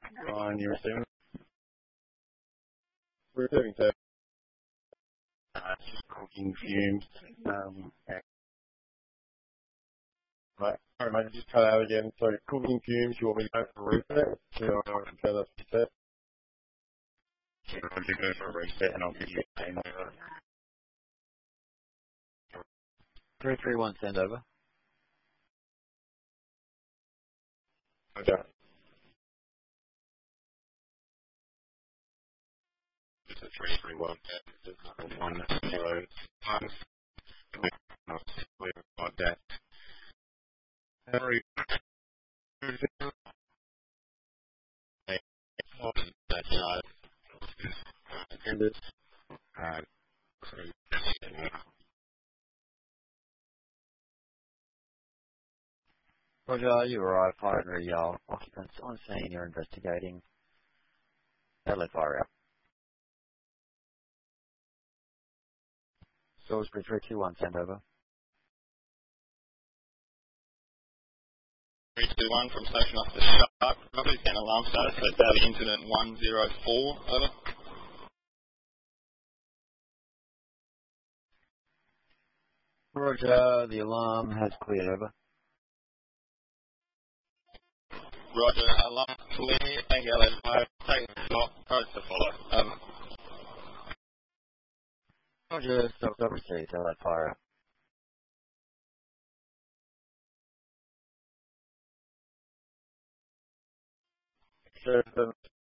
On your receiving? Receiving test. It's just cooking fumes. Right. Sorry, mate, just cut out again. So cooking fumes, you want me to go for a reset? So I can tell us reset. Sure, I'll just go for a reset and I'll give you a name over. 331, send over. Okay. Just a 331. Just 105. I'll simply like that. Harry. That's ended. Roger, you arrive, primary occupants on scene, you're investigating. Let fire out. Salisbury 321, send over. 321 from Station Officer Sharp. Please get an alarm status at Daily Incident 104. Over. Roger, the alarm has cleared, over. Roger, alarm clear. Thank you, LS5. Take the stop. Approach to follow. Over. Roger, stop received, let fire out. So